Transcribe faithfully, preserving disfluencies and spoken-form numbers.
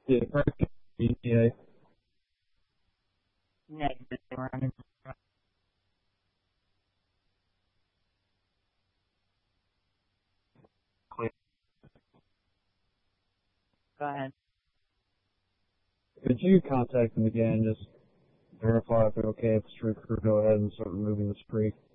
Yeah, correct. E T A. Negative. Clear. Go ahead. Could you contact them again, just verify if they're okay if the street crew go ahead and start removing the spree?